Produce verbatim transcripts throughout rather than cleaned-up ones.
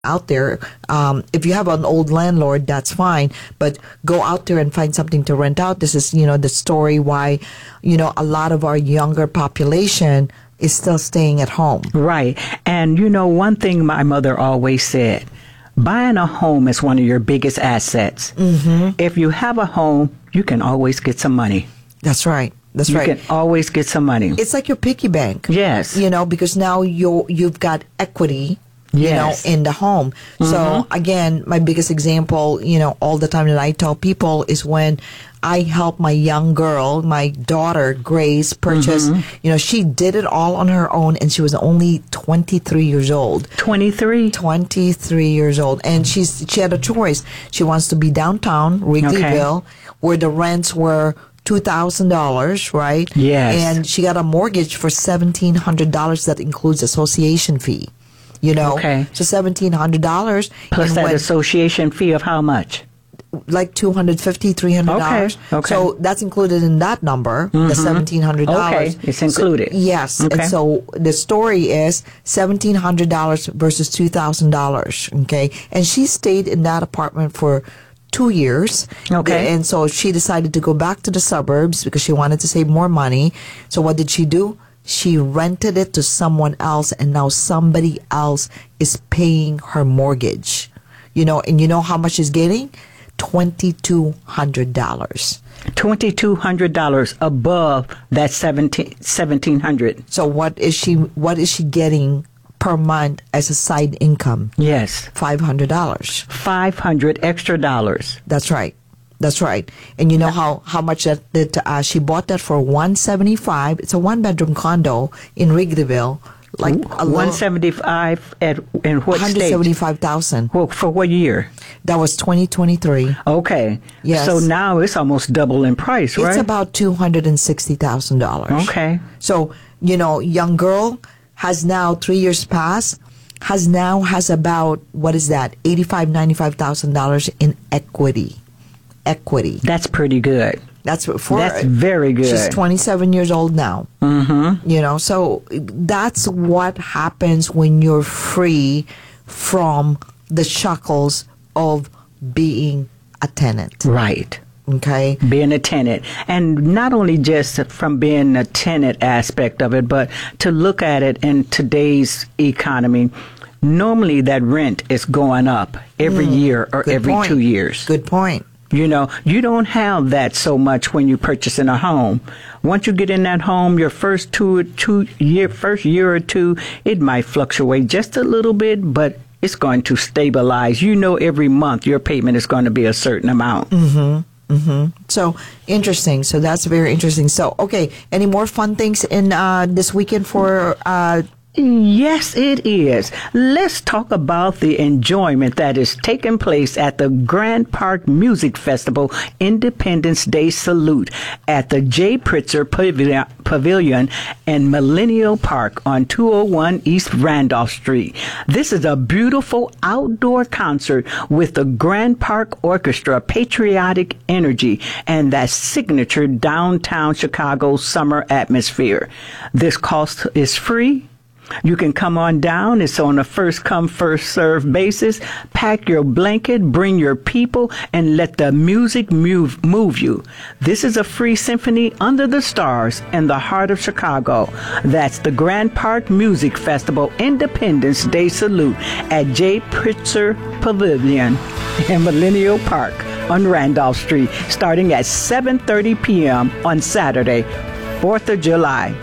out there. Um, if you have an old landlord, that's fine, but go out there and find something to rent out. This is, you know, the story why, you know, a lot of our younger population is still staying at home. Right. And, you know, one thing my mother always said, buying a home is one of your biggest assets. Mm-hmm. If you have a home, you can always get some money. That's right. That's you right. You can always get some money. It's like your piggy bank. Yes. You know, because now you you've got equity. You Yes. know, in the home. Mm-hmm. So again, my biggest example, you know, all the time that I tell people is when I help my young girl, my daughter, Grace, purchase, mm-hmm. you know, she did it all on her own and she was only twenty-three years old. twenty-three? twenty-three years old. And she's, she had a choice. She wants to be downtown, Wrigleyville, okay. where the rents were two thousand dollars, right? Yes. And she got a mortgage for seventeen hundred dollars that includes association fee. You know, okay. so seventeen hundred dollars plus that when, association fee of how much? Like two hundred fifty, three hundred dollars. Okay. Okay. So that's included in that number, mm-hmm. the seventeen hundred dollars. Okay, it's included. So, yes, okay. and so the story is seventeen hundred dollars versus two thousand dollars. Okay, and she stayed in that apartment for two years. Okay, and so she decided to go back to the suburbs because she wanted to save more money. So what did she do? She rented it to someone else, and now somebody else is paying her mortgage. You know, and you know how much she's getting? twenty-two hundred dollars. twenty-two hundred dollars above that seventeen hundred dollars. So what is she? What is she getting per month as a side income? Yes, five hundred dollars. Five hundred extra dollars. That's right. That's right. And you know how, how much that, that uh, she bought that for one seventy-five. It's a one bedroom condo in Wrigleyville. Like a one seventy-five at in what state? one hundred seventy-five thousand. Well, for what year? That was twenty twenty-three. Okay. Yes. So now it's almost double in price, right? It's about two hundred sixty thousand dollars. Okay. So, you know, young girl has now three years past, has now has about, what is that? eighty-five, ninety-five thousand dollars in equity. Equity. That's pretty good. That's for That's very good. She's twenty-seven years old now. Mm-hmm. You know, so that's what happens when you're free from the shackles of being a tenant. Right. Okay. Being a tenant. And not only just from being a tenant aspect of it, but to look at it in today's economy. Normally that rent is going up every mm, year or every point. two years. Good point. You know, you don't have that so much when you're purchasing a home. Once you get in that home, your first two, two year, first year or two, it might fluctuate just a little bit, but it's going to stabilize. You know, every month your payment is going to be a certain amount. Mm-hmm. Mm-hmm. So interesting. So that's very interesting. So, okay. Any more fun things in uh, this weekend for uh Yes, it is. Let's talk about the enjoyment that is taking place at the Grand Park Music Festival Independence Day Salute at the J. Pritzker Pavilion, Pavilion in Millennium Park on two oh one East Randolph Street. This is a beautiful outdoor concert with the Grand Park Orchestra, patriotic energy, and that signature downtown Chicago summer atmosphere. This cost is free. You can come on down. It's on a first come, first serve basis. Pack your blanket, bring your people, and let the music move, move you. This is a free symphony under the stars in the heart of Chicago. That's the Grand Park Music Festival Independence Day Salute at J. Pritzker Pavilion in Millennium Park on Randolph Street, starting at seven thirty p.m. on Saturday, fourth of July.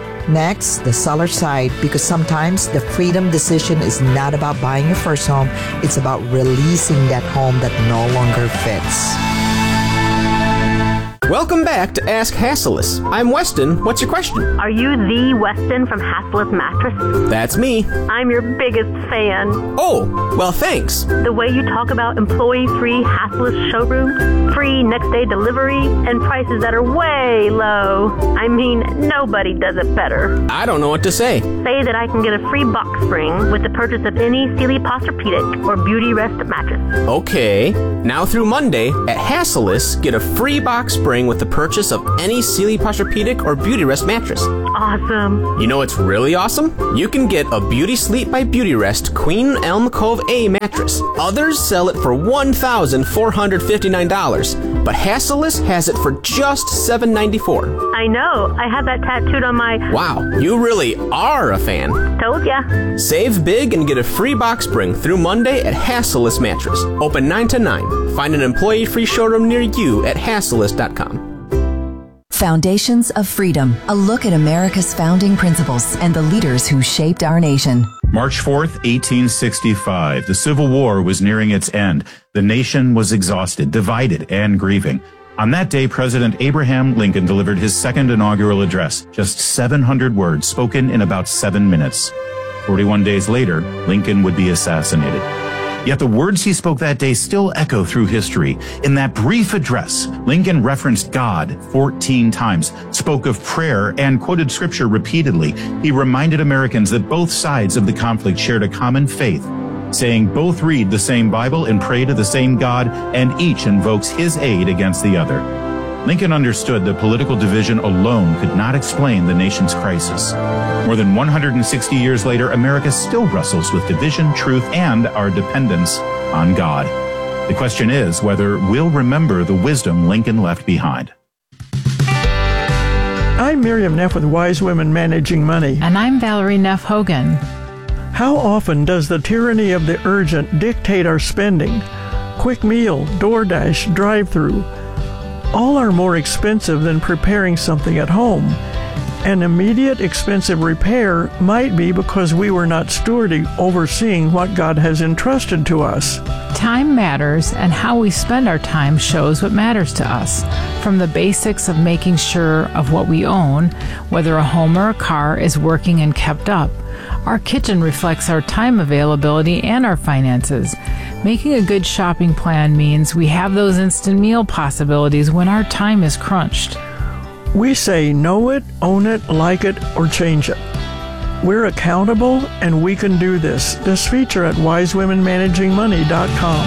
Next, the seller side, because sometimes the freedom decision is not about buying your first home. It's about releasing that home that no longer fits. Welcome back to Ask Hassellus. I'm Weston. What's your question? Are you the Weston from Hassellus Mattress? That's me. I'm your biggest fan. Oh, well, thanks. The way you talk about employee-free Hassellus showroom, free next-day delivery, and prices that are way low. I mean, nobody does it better. I don't know what to say. Say that I can get a free box spring with the purchase of any Sealy Posturepedic or Beauty Rest mattress. Okay. Now through Monday, at Hassellus, get a free box spring with the purchase of any Sealy Posturepedic or Beauty Rest mattress. awesome. You know what's really awesome? You can get a Beauty Sleep by Beauty Rest Queen Elm Cove A mattress. Others sell it for one thousand four hundred fifty-nine dollars, but Hassellus has it for just seven hundred ninety-four dollars. I know. I have that tattooed on my... Wow, you really are a fan. Told ya. Save big and get a free box spring through Monday at Hassellus Mattress. Open nine to nine. Find an employee-free showroom near you at hassellus dot com. Foundations of Freedom, a look at America's founding principles and the leaders who shaped our nation. March fourth, eighteen sixty-five. The Civil War was nearing its end. The nation was exhausted, divided, and grieving. On that day, President Abraham Lincoln delivered his second inaugural address, just seven hundred words spoken in about seven minutes. forty-one days later, Lincoln would be assassinated. Yet the words he spoke that day still echo through history. In that brief address, Lincoln referenced God fourteen times, spoke of prayer, and quoted scripture repeatedly. He reminded Americans that both sides of the conflict shared a common faith, saying both read the same Bible and pray to the same God, and each invokes his aid against the other. Lincoln understood that political division alone could not explain the nation's crisis. More than one hundred sixty years later, America still wrestles with division, truth, and our dependence on God. The question is whether we'll remember the wisdom Lincoln left behind. I'm Miriam Neff with Wise Women Managing Money. And I'm Valerie Neff Hogan. How often does the tyranny of the urgent dictate our spending? Quick meal, DoorDash, drive-through. All are more expensive than preparing something at home. An immediate expensive repair might be because we were not stewarding, overseeing what God has entrusted to us. Time matters, and how we spend our time shows what matters to us. From the basics of making sure of what we own, whether a home or a car is working and kept up. Our kitchen reflects our time availability and our finances. Making a good shopping plan means we have those instant meal possibilities when our time is crunched. We say know it, own it, like it, or change it. We're accountable, and we can do this. This feature at wise women managing money dot com.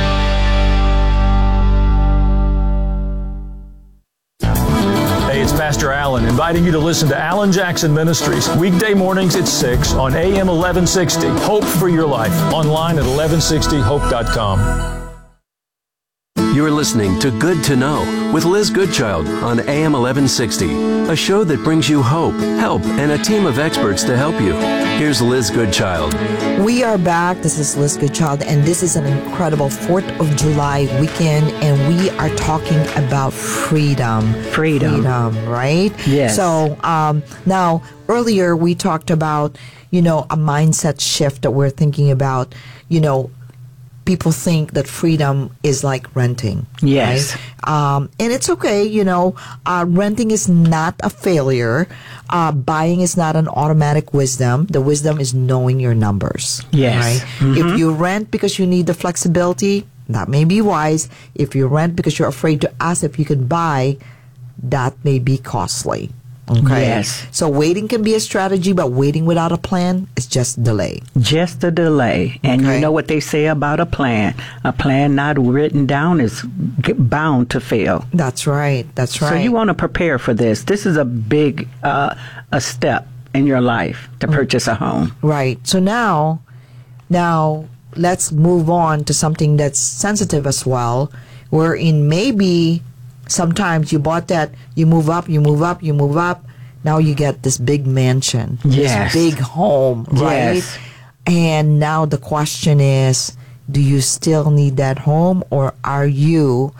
Hey, it's Pastor Allen, inviting you to listen to Alan Jackson Ministries, weekday mornings at six on A M eleven sixty. Hope for your life. Online at eleven sixty hope dot com. You're listening to Good to Know with Liz Goodchild on A M eleven sixty, a show that brings you hope, help, and a team of experts to help you. Here's Liz Goodchild. We are back. This is Liz Goodchild, and this is an incredible fourth of July weekend, and we are talking about freedom. Freedom. Freedom, right? Yes. So um, now, earlier we talked about, you know, a mindset shift that we're thinking about, you know, people think that freedom is like renting. Yes. Right? Um, and it's okay, you know, uh, renting is not a failure. Uh, buying is not an automatic wisdom. The wisdom is knowing your numbers. Yes. Right? Mm-hmm. If you rent because you need the flexibility, that may be wise. If you rent because you're afraid to ask if you can buy, that may be costly. Okay. Yes. So waiting can be a strategy, but waiting without a plan is just delay. Just a delay. And Okay. you know what they say about a plan? A plan not written down is bound to fail. That's right. That's right. So you want to prepare for this. This is a big uh, a step in your life to purchase a home. Right. So now, now let's move on to something that's sensitive as well, wherein maybe sometimes you bought that, you move up, you move up, you move up. Now you get this big mansion, Yes. this big home, right? Yes. And now the question is, do you still need that home, or are you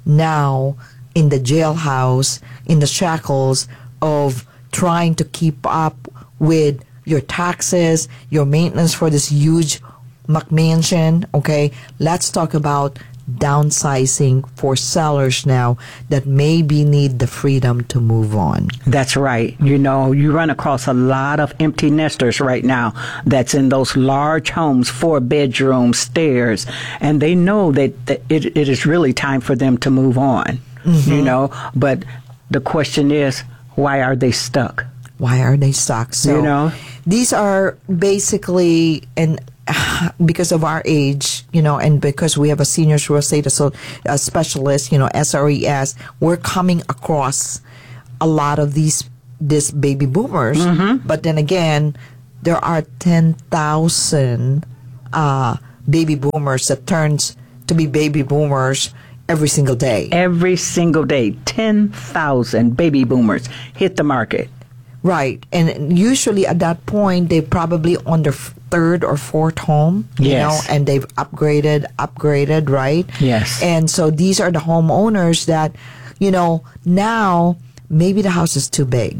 now in the jailhouse, in the shackles of trying to keep up with your taxes, your maintenance for this huge McMansion? Okay, let's talk about downsizing for sellers now that maybe need the freedom to move on. That's right. You know, you run across a lot of empty nesters right now that's in those large homes, four bedrooms, stairs, and they know that, that it, it is really time for them to move on, mm-hmm. you know, but the question is, why are they stuck? Why are they stuck? So you know, these are basically, and because of our age, you know, and because we have a seniors real estate so, uh, specialist, you know, S R E S, we're coming across a lot of these this baby boomers. Mm-hmm. But then again, there are ten thousand uh, baby boomers that turns to be baby boomers every single day. Every single day, ten thousand baby boomers hit the market. Right. And usually at that point, they probably on their third or fourth home, you Yes. know, and they've upgraded, upgraded, right? Yes. And so these are the homeowners that, you know, now maybe the house is too big.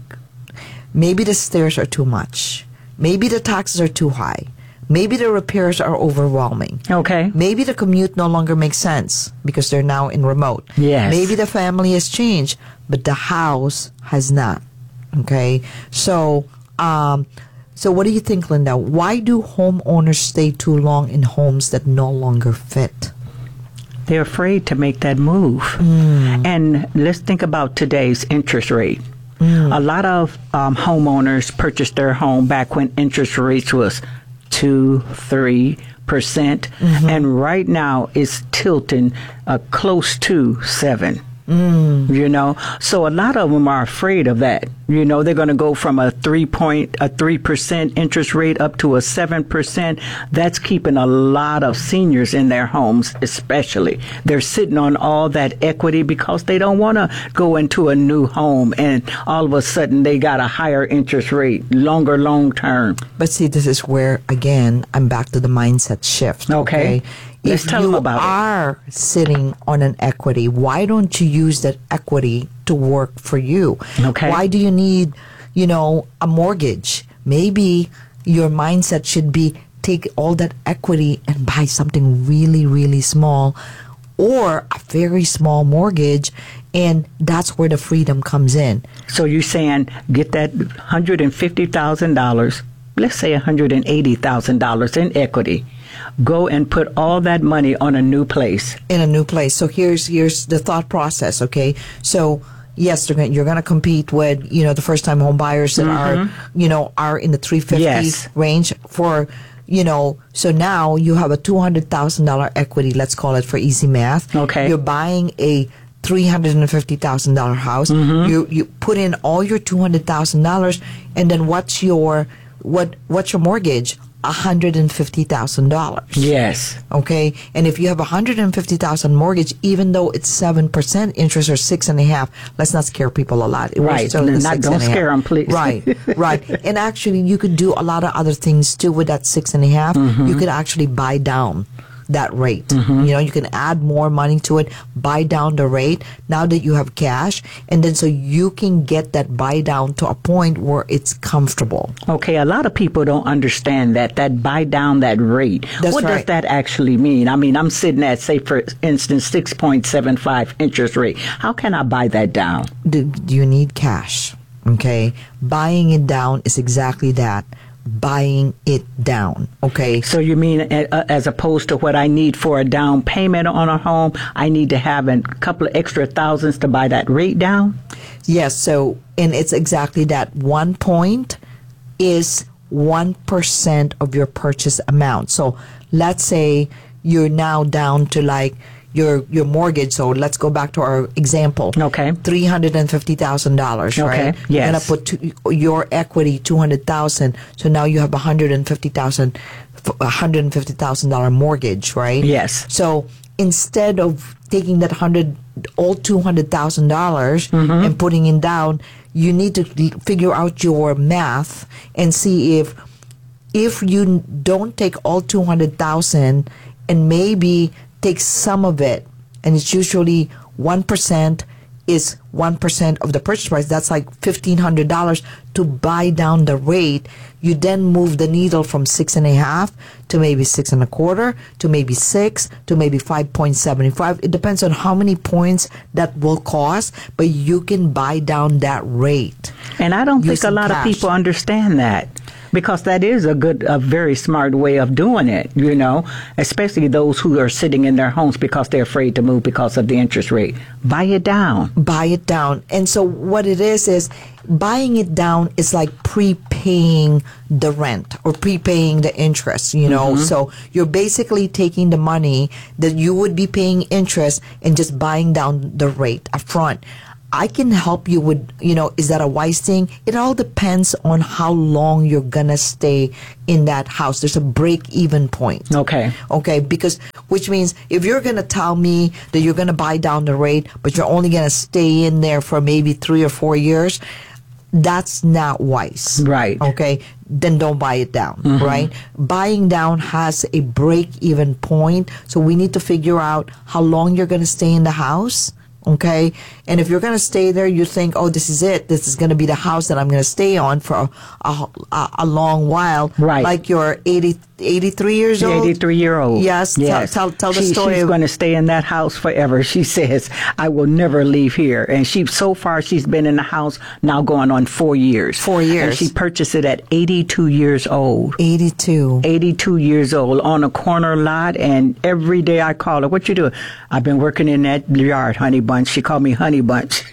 Maybe the stairs are too much. Maybe the taxes are too high. Maybe the repairs are overwhelming. Okay. Maybe the commute no longer makes sense because they're now in remote. Yes. Maybe the family has changed, but the house has not. Okay. So, um, so what do you think, Linda? Why do homeowners stay too long in homes that no longer fit? They're afraid to make that move. Mm. And let's think about today's interest rate. Mm. A lot of um, homeowners purchased their home back when interest rates was two, three percent, Mm-hmm. and right now it's tilting uh, close to seven. Mm. You know, so a lot of them are afraid of that. You know, they're going to go from a three point a three percent interest rate up to a seven percent. That's keeping a lot of seniors in their homes, especially. They're sitting on all that equity because they don't want to go into a new home and all of a sudden they got a higher interest rate, longer long term. But see, this is where again I'm back to the mindset shift. Okay. Okay. Let's If tell you them about it. are sitting on an equity, why don't you use that equity to work for you? Okay. Why do you need, you know, a mortgage? Maybe your mindset should be take all that equity and buy something really, really small or a very small mortgage, and that's where the freedom comes in. So you're saying get that one hundred fifty thousand dollars, let's say one hundred eighty thousand dollars in equity. Go and put all that money on a new place. In a new place. So here's here's the thought process, okay? So yes, they're gonna, you're going to compete with, you know, the first time home buyers that Mm-hmm. are, you know, are in the three fifty Yes. range for, you know, so now you have a two hundred thousand dollars equity, let's call it for easy math. Okay. You're buying a three hundred fifty thousand dollars house. Mm-hmm. You you put in all your two hundred thousand dollars, and then what's your what what's your mortgage? one hundred fifty thousand dollars. Yes. Okay, and if you have a hundred and fifty thousand mortgage, even though it's seven percent interest or six and a half, let's not scare people a lot. We're Right. still in the Not- six don't and a half. scare 'em, please. Right, right. And actually, you could do a lot of other things too with that six and a half. Mm-hmm. You could actually buy down that rate. You know, you can add more money to it, buy down the rate now that you have cash, and then so you can get that buy down to a point where it's comfortable. Okay, a lot of people don't understand that, that buy down that rate. That's what does right. that actually mean? I mean, I'm sitting at, say, for instance, six point seven five interest rate. How can I buy that down? Do, do you need cash? Okay, buying it down is exactly that. Buying it down. Okay. So you mean uh, as opposed to what I need for a down payment on a home, I need to have a couple of extra thousands to buy that rate down? Yes. So, and it's exactly that. One point is one percent of your purchase amount. So let's say you're now down to like your your mortgage. So let's go back to our example. Okay. Three hundred and fifty thousand dollars. Okay, Right. You're yes. gonna put two, your equity two hundred thousand. So now you have a hundred and fifty thousand, a hundred and fifty thousand dollar mortgage. Right. Yes. So instead of taking that hundred, all two hundred thousand dollars Mm-hmm. and putting it down, you need to l- figure out your math and see if if you don't take all two hundred thousand and maybe take some of it, and it's usually one percent is one percent of the purchase price. That's like fifteen hundred dollars to buy down the rate. You then move the needle from six and a half to maybe six and a quarter to maybe six to maybe five point seven five. It depends on how many points that will cost, but you can buy down that rate. And I don't think a Using lot cash. of people understand that. Because that is a good, a very smart way of doing it, you know, especially those who are sitting in their homes because they're afraid to move because of the interest rate. Buy it down. Buy it down. And so what it is is buying it down is like prepaying the rent or prepaying the interest, you know. Mm-hmm. So you're basically taking the money that you would be paying interest and just buying down the rate up front. I can help you with, you know, is that a wise thing? It all depends on how long you're gonna stay in that house. There's a break-even point. Okay. Okay, because, which means if you're gonna tell me that you're gonna buy down the rate, but you're only gonna stay in there for maybe three or four years, that's not wise. Right. Okay, then don't buy it down, Mm-hmm. right? Buying down has a break-even point, so we need to figure out how long you're gonna stay in the house. Okay, and if you're going to stay there, you think, oh, this is it. This is going to be the house that I'm going to stay on for a, a, a long while. Right. Like you're eighty, eighty-three years old. eighty-three-year-old. Yes. Yes. Tell, tell, tell the she, story. She's going to stay in that house forever. She says, I will never leave here. And she, so far, she's been in the house now going on four years. Four years. And she purchased it at eighty-two years old. eighty-two. eighty-two years old on a corner lot. And every day I call her, what you doing? I've been working in that yard, Honey Bunch. She called me Honey Bunch.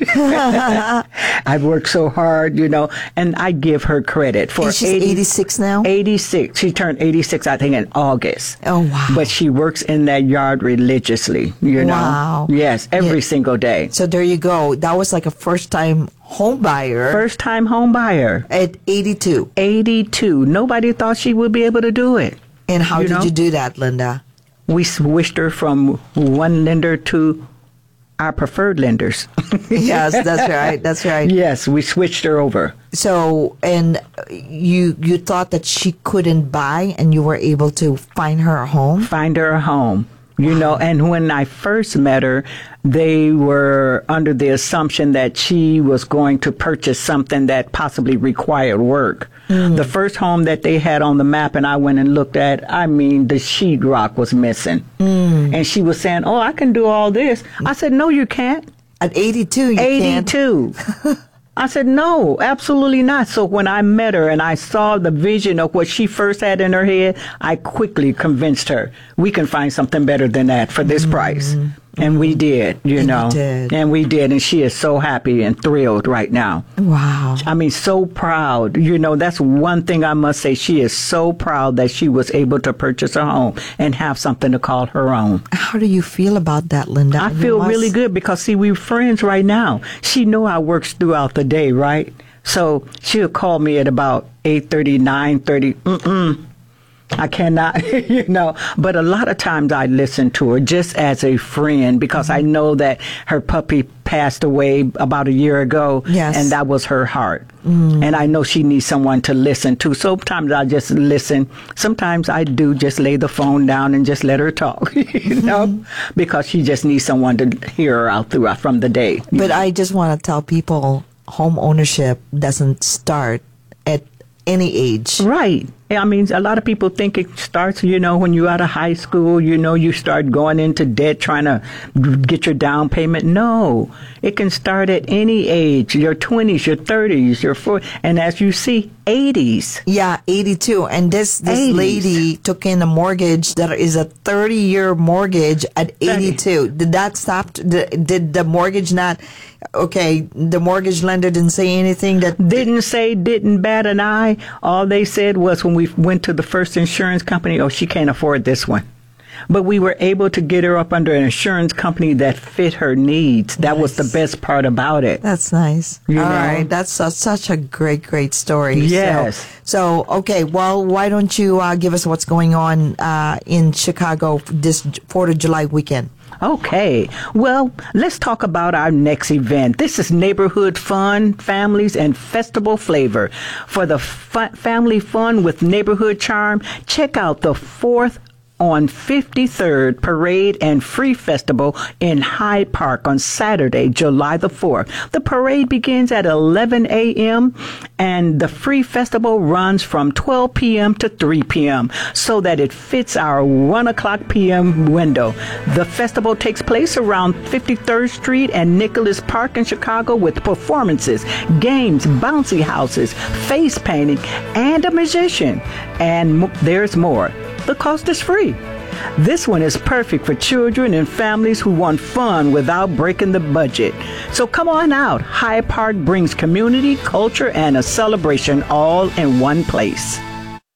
I've worked so hard, you know, and I give her credit for and she's eighty, eighty-six now? eighty-six. She turned eighty-six, I think, in August. Oh, wow. But she works in that yard religiously, you know. Wow. Yes, every Yeah. single day. So there you go. That was like a first-time home buyer. First time home buyer. At eighty-two. eighty-two. Nobody thought she would be able to do it. And how You did know? you do that, Linda? We switched her from one lender to our preferred lenders. Yes, that's right. That's right. Yes, we switched her over. So, and you you thought that she couldn't buy, and you were able to find her a home? Find her a home. You know, and when I first met her, they were under the assumption that she was going to purchase something that possibly required work. Mm. The first home that they had on the map and I went and looked at, I mean, the sheetrock was missing. Mm. And she was saying, oh, I can do all this. I said, no, you can't. At eighty-two, you eighty-two. can't. I said, no, absolutely not. So when I met her and I saw the vision of what she first had in her head, I quickly convinced her, we can find something better than that for this mm-hmm. price. And we did, you and know. You did. And we did. And she is so happy and thrilled right now. Wow. I mean, so proud. You know, that's one thing I must say. She is so proud that she was able to purchase a home and have something to call her own. How do you feel about that, Linda? I You feel must- really good because, see, we're friends right now. She know I works throughout the day, right? So she'll call me at about eight thirty, nine thirty. Mm-mm. I cannot, you know, but a lot of times I listen to her just as a friend because mm-hmm. I know that her puppy passed away about a year ago. Yes. And that was her heart. Mm. And I know she needs someone to listen to. Sometimes I just listen. Sometimes I do just lay the phone down and just let her talk, you know, mm-hmm. because she just needs someone to hear her out throughout from the day. But I just want to tell people home ownership doesn't start at any age. Right. I mean, a lot of people think it starts, you know, when you're out of high school, you know, you start going into debt trying to get your down payment. No, it can start at any age, your twenties, your thirties, your forties, and as you see, eighties. Yeah, eighty-two. And this, this eighties. lady took in a mortgage that is a thirty-year mortgage at eighty-two. Did that stop? Did, did the mortgage not... Okay, the mortgage lender didn't say anything that... Didn't say, didn't bat an eye. All they said was when we went to the first insurance company, oh, she can't afford this one. But we were able to get her up under an insurance company that fit her needs. That nice. was the best part about it. That's nice. You All know? right. That's a, such a great, great story. Yes. So, so okay, well, why don't you uh, give us what's going on uh, in Chicago this fourth of July weekend? Okay. Well, let's talk about our next event. This is Neighborhood Fun, Families, and Festival Flavor. For the fu- family fun with neighborhood charm, check out the fourth on fifty-third Parade and Free Festival in Hyde Park on Saturday, July the fourth. The parade begins at eleven a.m. and the Free Festival runs from twelve p.m. to three p.m. so that it fits our one o'clock p.m. window. The festival takes place around fifty-third Street and Nicholas Park in Chicago with performances, games, bouncy houses, face painting, and a musician. And m- there's more. The cost is free. This one is perfect for children and families who want fun without breaking the budget. So come on out. Hyde Park brings community, culture, and a celebration all in one place.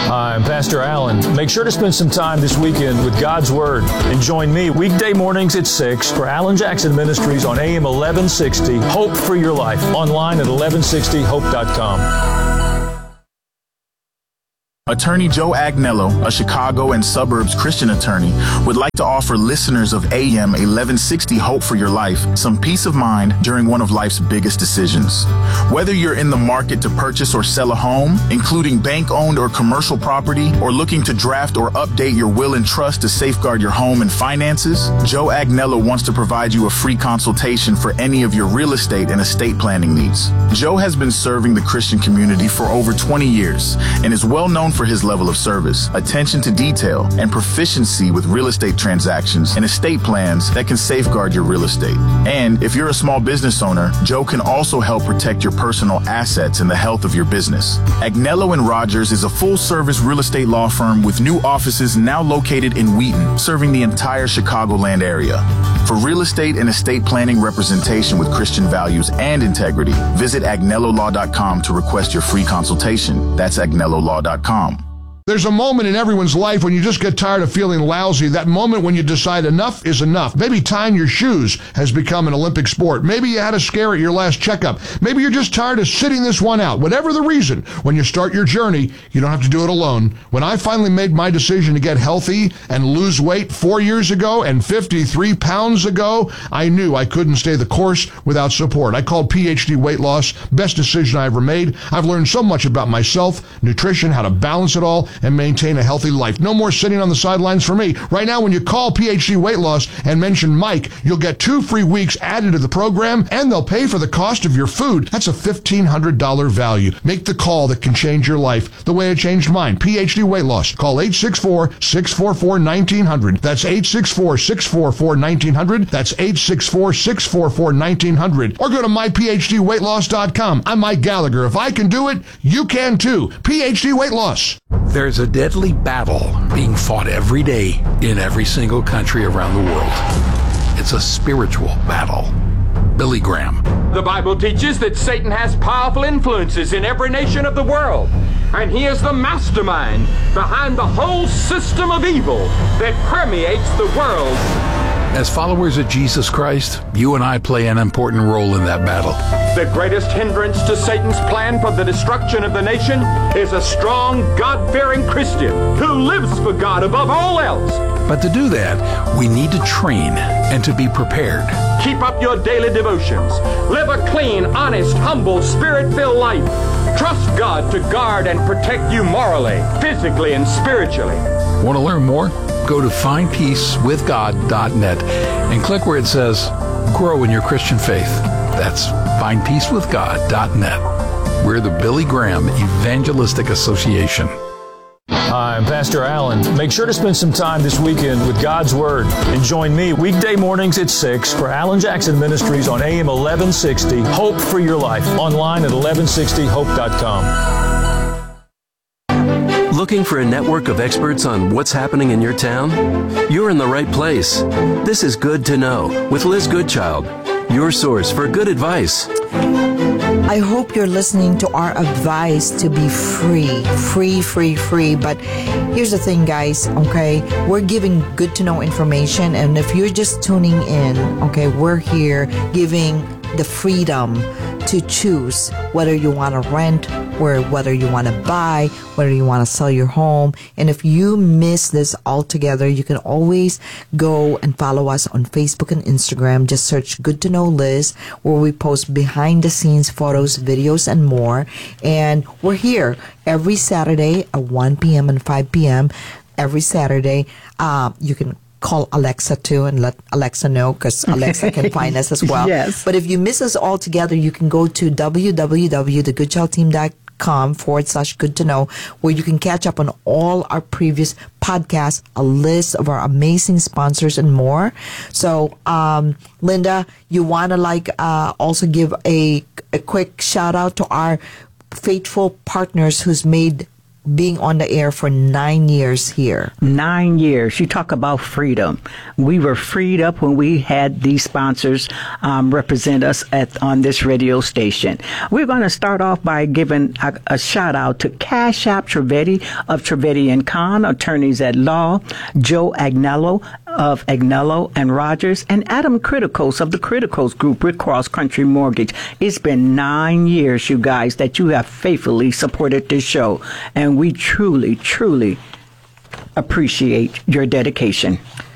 Hi, I'm Pastor Allen. Make sure to spend some time this weekend with God's Word and join me weekday mornings at six for Alan Jackson Ministries on A M eleven sixty. Hope for your life. Online at eleven sixty hope dot com. Attorney Joe Agnello, a Chicago and suburbs Christian attorney, would like to offer listeners of A M eleven sixty Hope for Your Life some peace of mind during one of life's biggest decisions. Whether you're in the market to purchase or sell a home, including bank-owned or commercial property, or looking to draft or update your will and trust to safeguard your home and finances, Joe Agnello wants to provide you a free consultation for any of your real estate and estate planning needs. Joe has been serving the Christian community for over twenty years and is well known for his level of service, attention to detail, and proficiency with real estate transactions and estate plans that can safeguard your real estate. And if you're a small business owner, Joe can also help protect your personal assets and the health of your business. Agnello and Rogers is a full-service real estate law firm with new offices now located in Wheaton, serving the entire Chicagoland area. For real estate and estate planning representation with Christian values and integrity, visit agnello law dot com to request your free consultation. That's agnello law dot com. There's a moment in everyone's life when you just get tired of feeling lousy, that moment when you decide enough is enough. Maybe tying your shoes has become an Olympic sport. Maybe you had a scare at your last checkup. Maybe you're just tired of sitting this one out. Whatever the reason, when you start your journey, you don't have to do it alone. When I finally made my decision to get healthy and lose weight four years ago and fifty-three pounds ago, I knew I couldn't stay the course without support. I called P H D Weight Loss. Best decision I ever made. I've learned so much about myself, nutrition, how to balance it all, and maintain a healthy life. No more sitting on the sidelines for me. Right now, when you call P H D Weight Loss and mention Mike, you'll get two free weeks added to the program, and they'll pay for the cost of your food. That's a fifteen hundred dollars value. Make the call that can change your life the way it changed mine. P H D Weight Loss. Call eight six four, six four four, one nine zero zero. That's eight six four, six four four, one nine zero zero. That's eight six four, six four four, one nine zero zero. Or go to my p h d weight loss dot com. I'm Mike Gallagher. If I can do it, you can too. P H D Weight Loss. There's a deadly battle being fought every day in every single country around the world. It's a spiritual battle. Billy Graham. The Bible teaches that Satan has powerful influences in every nation of the world, and he is the mastermind behind the whole system of evil that permeates the world. As followers of Jesus Christ, you and I play an important role in that battle. The greatest hindrance to Satan's plan for the destruction of the nation is a strong, God-fearing Christian who lives for God above all else. But to do that, we need to train and to be prepared. Keep up your daily devotions. Live a clean, honest, humble, spirit-filled life. Trust God to guard and protect you morally, physically, and spiritually. Want to learn more? Go to find peace with god dot net and click where it says Grow in Your Christian Faith. That's find peace with god dot net. We're the Billy Graham Evangelistic Association. Hi, I'm Pastor Allen. Make sure to spend some time this weekend with God's Word and join me weekday mornings at six for Alan Jackson Ministries on A M eleven sixty. Hope for Your Life. Online at eleven sixty hope dot com. Looking for a network of experts on what's happening in your town? You're in the right place. This is Good to Know with Liz Goodchild, your source for good advice. I hope you're listening to our advice to be free, free, free, free. But here's the thing, guys, okay? We're giving good to know information. And if you're just tuning in, okay, we're here giving the freedom to choose whether you want to rent or whether you want to buy, whether you want to sell your home. And if you miss this altogether, you can always go and follow us on Facebook and Instagram. Just search Good to Know Liz, where we post behind the scenes photos, videos, and more. And we're here every Saturday at one p.m. and five p.m. every Saturday. Uh, you can call Alexa too and let Alexa know, because Alexa can find us as well. Yes. But if you miss us all together, you can go to w w w dot the good child team dot com forward slash good to know, where you can catch up on all our previous podcasts, a list of our amazing sponsors, and more. So, um, Linda, you want to like uh, also give a, a quick shout out to our faithful partners who's made being on the air for nine years here. Nine years. You talk about freedom. We were freed up when we had these sponsors um, represent us at on this radio station. We're going to start off by giving a, a shout out to Cash App Trivedi of Trivedi and Khan, attorneys at law, Joe Agnello of Agnello and Rogers, and Adam Criticos of the Criticos Group with Cross Country Mortgage. It's been nine years, you guys, that you have faithfully supported this show, and we truly, truly appreciate your dedication.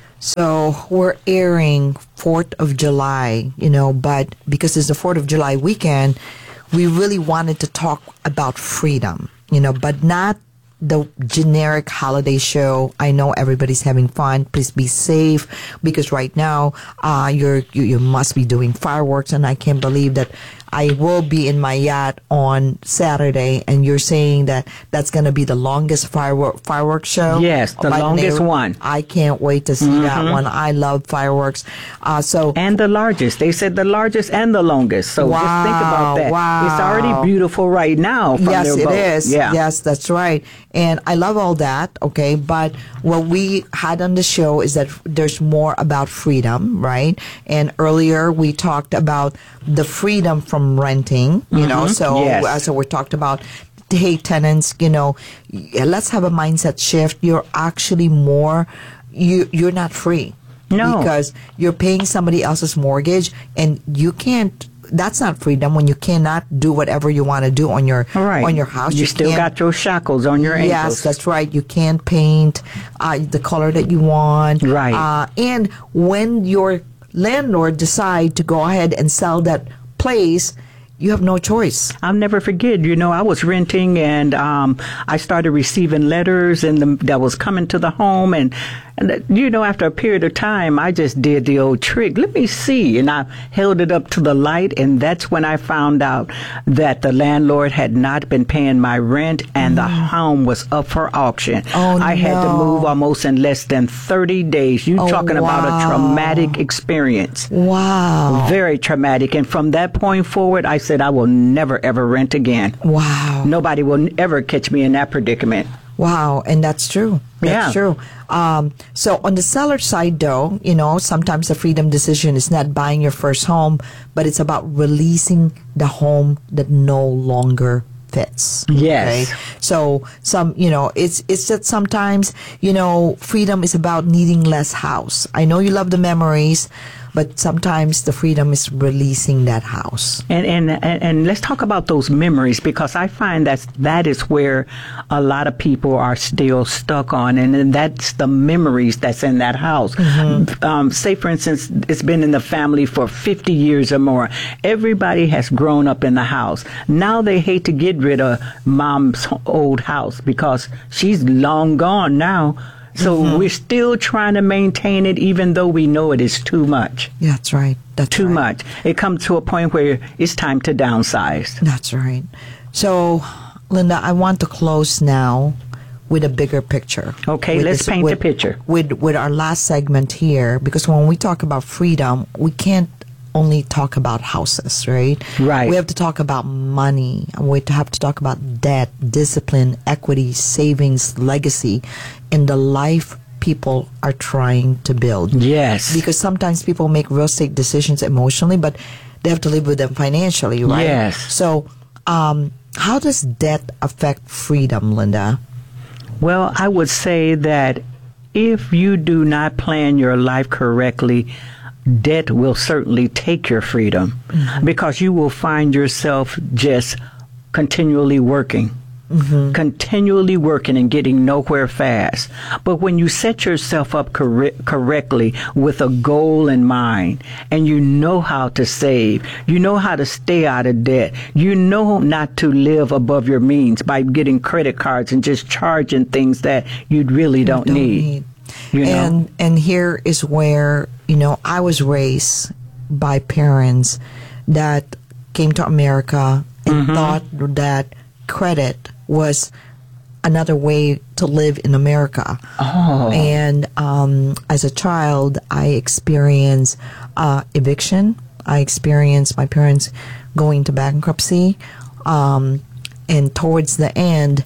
So we're airing fourth of July, you know, but because it's the fourth of July weekend, we really wanted to talk about freedom, you know, but not the generic holiday show. I know everybody's having fun. Please be safe, because right now uh, you're you, you must be doing fireworks, and I can't believe that I will be in my yacht on Saturday, and you're saying that that's going to be the longest firework fireworks show. Yes, the By longest name. one. I can't wait to see Mm-hmm. that one. I love fireworks. Uh, so and the largest. They said the largest and the longest. So wow, just think about that. Wow. It's already beautiful right now. From Yes, their it boat. is. Yeah. Yes, that's right. And I love all that, okay? But what we had on the show is that there's more about freedom, right? And earlier we talked about the freedom from renting, you know? Mhm. So, Yes. uh, so we talked about, hey, tenants, you know, let's have a mindset shift. You're actually more, you, you're not free. No. Because you're paying somebody else's mortgage, and you can't, that's not freedom when you cannot do whatever you want to do on your Right. on your house. You, still can't- got your shackles on your ankles. Yes, that's right. You can't paint uh, the color that you want. Right. Uh, and when your landlord decide to go ahead and sell that place, you have no choice. I'll never forget, you know, I was renting, and um, I started receiving letters and the, that was coming to the home. And, and that, you know, after a period of time, I just did the old trick. Let me see. And I held it up to the light. And that's when I found out that the landlord had not been paying my rent, and mm. the home was up for auction. Oh, I had to no. move almost in less than thirty days. You Oh, talking about wow. a traumatic experience. Wow. Very traumatic. And from that point forward, I said, I will never, ever rent again. Wow. Nobody will ever catch me in that predicament. Wow, and that's true. That's Yeah. true. Um, so on the seller side, though, you know, sometimes the freedom decision is not buying your first home, but it's about releasing the home that no longer fits. Yes. Okay? So some, you know, it's it's that sometimes, you know, freedom is about needing less house. I know you love the memories, but sometimes the freedom is releasing that house. And, and and and let's talk about those memories, because I find that that is where a lot of people are still stuck on, and, and that's the memories that's in that house. Mm-hmm. Um, say, for instance, it's been in the family for fifty years or more. Everybody has grown up in the house. Now they hate to get rid of mom's old house because she's long gone now. So Mm-hmm. we're still trying to maintain it, even though we know it is too much. Yeah, that's right. That's too right. much. It comes to a point where it's time to downsize. That's right. So, Linda, I want to close now with a bigger picture. Okay, With let's this- paint with, the picture. With with our last segment here, because when we talk about freedom, we can't only talk about houses, right? Right. We have to talk about money. And we have to talk about debt, discipline, equity, savings, legacy, and the life people are trying to build. Yes. Because sometimes people make real estate decisions emotionally, but they have to live with them financially, right? Yes. So, um, how does debt affect freedom, Linda? Well, I would say that if you do not plan your life correctly, debt will certainly take your freedom, mm-hmm. because you will find yourself just continually working. Mm-hmm. Continually working and getting nowhere fast. But when you set yourself up cor- correctly with a goal in mind, and you know how to save, you know how to stay out of debt, you know not to live above your means by getting credit cards and just charging things that you really don't, don't need. need. You know? And and here is where, you know, I was raised by parents that came to America and Mm-hmm. thought that credit was another way to live in America. Oh. And um, as a child, I experienced uh, eviction. I experienced my parents going to bankruptcy. Um, and towards the end,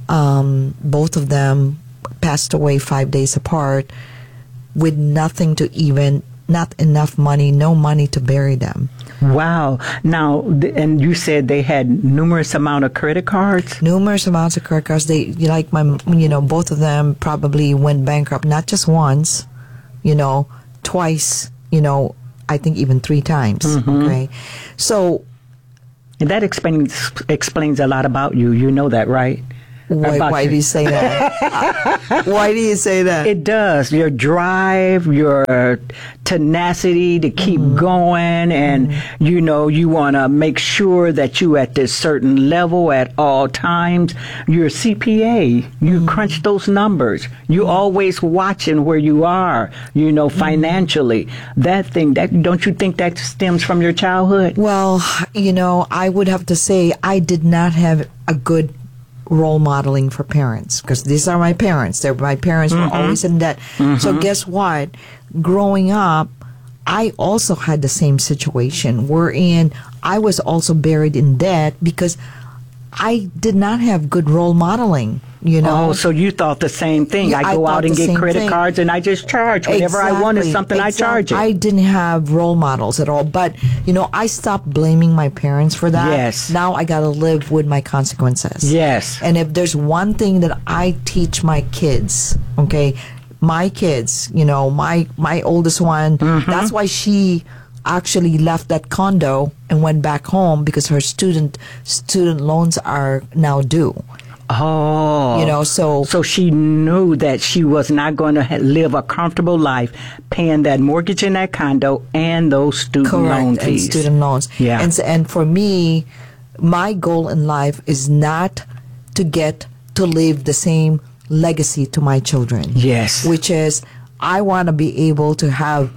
um, both of them passed away five days apart with nothing to even, not enough money, no money to bury them. Wow. Now, th- and you said they had numerous amount of credit cards? Numerous amounts of credit cards. They, like my, you know, both of them probably went bankrupt, not just once, you know, twice, you know, I think even three times. Mm-hmm. Okay. So. And that explains, explains a lot about you. You know that, right? Why, why do you say that? Why do you say that? It does. Your drive, your tenacity to keep mm-hmm. going, and mm-hmm. you know, you want to make sure that you at this certain level at all times. You're a C P A. You mm-hmm. crunch those numbers. You always watching where you are, you know, financially. Mm-hmm. That thing, that don't you think that stems from your childhood? Well, you know, I would have to say I did not have a good role modeling for parents, because these are my parents. They're my parents mm-hmm. were always in debt. Mm-hmm. So guess what? Growing up, I also had the same situation wherein I was also buried in debt because I did not have good role modeling. You know? Oh, so you thought the same thing. Yeah, I go I out and get credit thing. cards and I just charge. Whenever exactly. I wanted something, exactly. I charge it. I didn't have role models at all. But, you know, I stopped blaming my parents for that. Yes. Now I got to live with my consequences. Yes. And if there's one thing that I teach my kids, okay, my kids, you know, my, my oldest one, mm-hmm. that's why she actually left that condo and went back home, because her student student loans are now due. Oh, you know, so so she knew that she was not going to ha- live a comfortable life, paying that mortgage in that condo and those student correct, loan fees. and student loans. Yeah, and and for me, my goal in life is not to get to leave the same legacy to my children. Yes, which is I want to be able to have,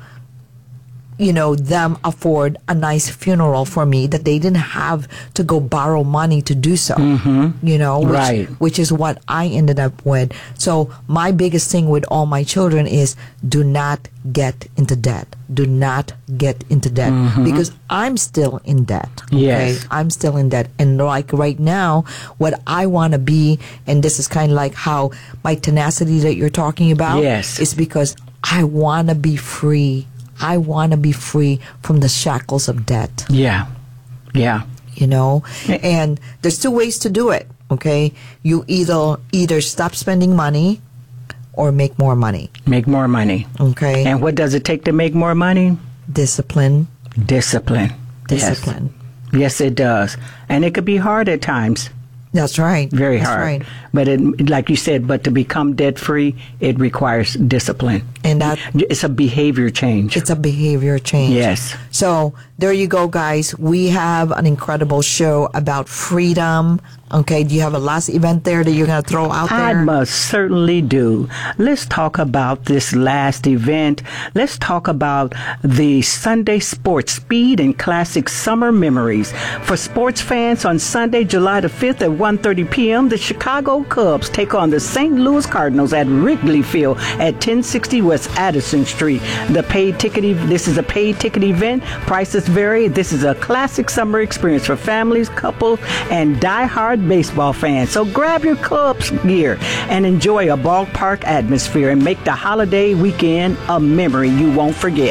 you know, them afford a nice funeral for me, that they didn't have to go borrow money to do so, mm-hmm. you know, which, right. which is what I ended up with. So my biggest thing with all my children is do not get into debt. Do not get into debt, mm-hmm. because I'm still in debt. Okay? Yes. I'm still in debt. And like right now, what I want to be, and this is kind of like how my tenacity that you're talking about, yes. is because I want to be free. I want to be free from the shackles of debt. Yeah. Yeah. You know, and there's two ways to do it. Okay. You either, either stop spending money or make more money. Make more money. Okay. And what does it take to make more money? Discipline. Discipline. Discipline. Yes, yes it does. And it could be hard at times. That's right. Very That's hard. Right. But it, like you said, but to become debt free, it requires discipline. And that it's a behavior change. It's a behavior change. Yes. So there you go, guys. We have an incredible show about freedom. Okay. Do you have a last event there that you're going to throw out there? I must certainly do. Let's talk about this last event. Let's talk about the Sunday Sports Speed and Classic Summer Memories. For sports fans, on Sunday, July the fifth at one thirty p.m., the Chicago Cubs take on the Saint Louis Cardinals at Wrigley Field at ten sixty West Addison Street. The paid ticket, e- this is a paid ticket event. Prices vary. This is a classic summer experience for families, couples, and diehard baseball fans. So grab your Cubs gear and enjoy a ballpark atmosphere and make the holiday weekend a memory you won't forget.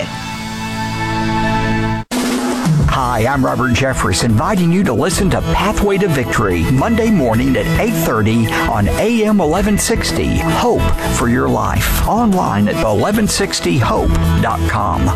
Hi, I'm Robert Jeffress, inviting you to listen to Pathway to Victory, Monday morning at eight thirty on A M eleven sixty. Hope for your life. Online at eleven sixty hope dot com.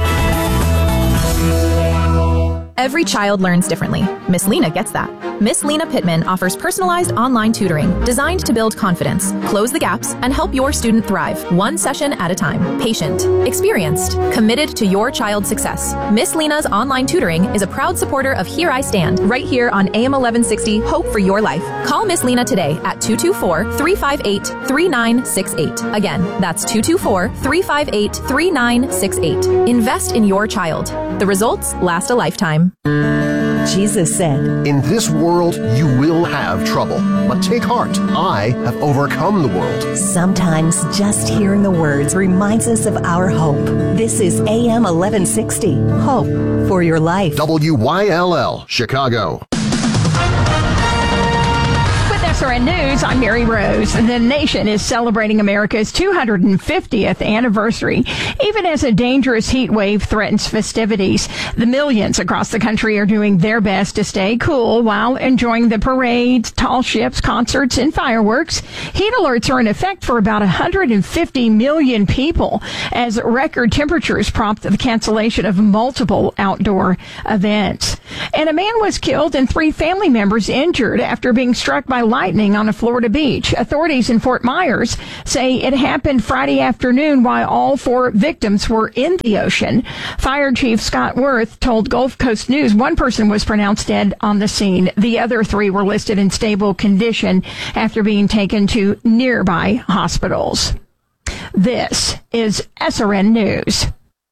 Every child learns differently. Miss Lena gets that. Miss Lena Pittman offers personalized online tutoring designed to build confidence, close the gaps, and help your student thrive, one session at a time. Patient, experienced, committed to your child's success. Miss Lena's online tutoring is a proud supporter of Here I Stand, right here on A M eleven sixty, Hope for Your Life. Call Miss Lena today at two two four, three five eight, three nine six eight. Again, that's two two four, three five eight, three nine six eight. Invest in your child. The results last a lifetime. Jesus said, "In this world you will have trouble, but take heart. I have overcome the world." Sometimes just hearing the words reminds us of our hope. This is A M eleven sixty, Hope for Your Life. W Y L L, Chicago. S R N News, I'm Mary Rose. The nation is celebrating America's two hundred fiftieth anniversary, even as a dangerous heat wave threatens festivities. The millions across the country are doing their best to stay cool while enjoying the parades, tall ships, concerts, and fireworks. Heat alerts are in effect for about one hundred fifty million people as record temperatures prompt the cancellation of multiple outdoor events. And a man was killed and three family members injured after being struck by lightning on a Florida beach. Authorities in Fort Myers say it happened Friday afternoon while all four victims were in the ocean. Fire Chief Scott Worth told Gulf Coast News one person was pronounced dead on the scene. The other three were listed in stable condition after being taken to nearby hospitals. This is S R N News.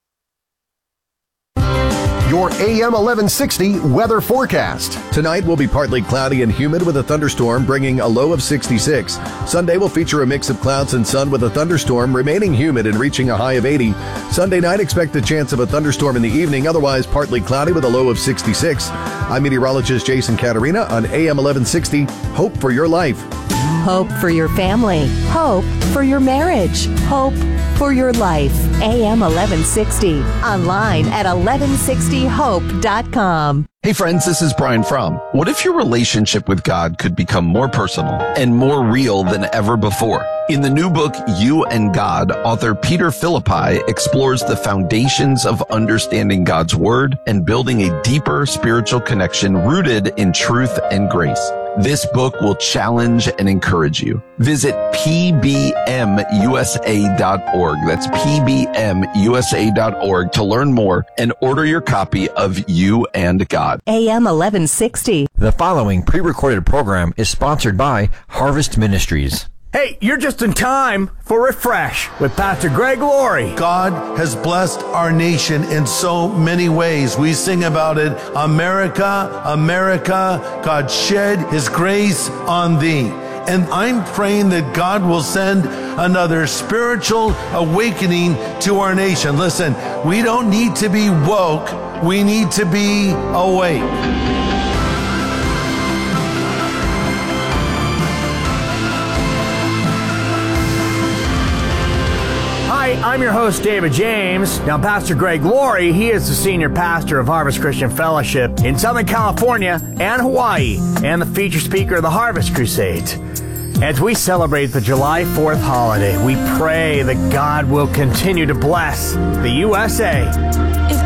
Your A M eleven sixty weather forecast. Tonight will be partly cloudy and humid with a thunderstorm, bringing a low of sixty-six. Sunday will feature a mix of clouds and sun with a thunderstorm, remaining humid and reaching a high of eighty. Sunday night, expect a chance of a thunderstorm in the evening, otherwise partly cloudy with a low of sixty-six. I'm meteorologist Jason Caterina on A M eleven sixty. Hope for your life. Hope for your family. Hope for your marriage. Hope for your life. A M eleven sixty. Online at eleven sixty hope dot com. Hey friends, this is Brian Fromm. What if your relationship with God could become more personal and more real than ever before? In the new book, You and God, author Peter Philippi explores the foundations of understanding God's Word and building a deeper spiritual connection rooted in truth and grace. This book will challenge and encourage you. Visit P B M U S A dot org. That's P B M U S A dot org to learn more and order your copy of You and God. A M eleven sixty. The following pre-recorded program is sponsored by Harvest Ministries. Hey, you're just in time for Refresh with Pastor Greg Laurie. God has blessed our nation in so many ways. We sing about it. America, America, God shed his grace on thee. And I'm praying that God will send another spiritual awakening to our nation. Listen, we don't need to be woke. We need to be awake. I'm your host, David James. Now, Pastor Greg Laurie, he is the senior pastor of Harvest Christian Fellowship in Southern California and Hawaii, and the feature speaker of the Harvest Crusades. As we celebrate the July fourth holiday, we pray that God will continue to bless the U S A